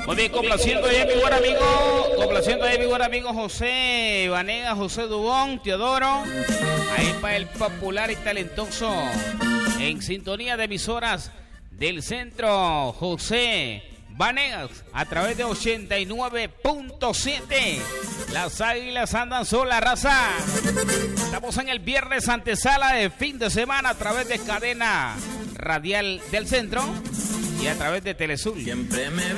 Muy bien, complaciendo de mi buen amigo José Vanegas, José Dubón, Teodoro. Ahí para el popular y talentoso, en sintonía de emisoras del centro, José Vanegas, a través de 89.7. Las águilas andan sola, raza. Estamos en el viernes antesala de fin de semana a través de cadena radial del centro y a través de Telesur. Siempre me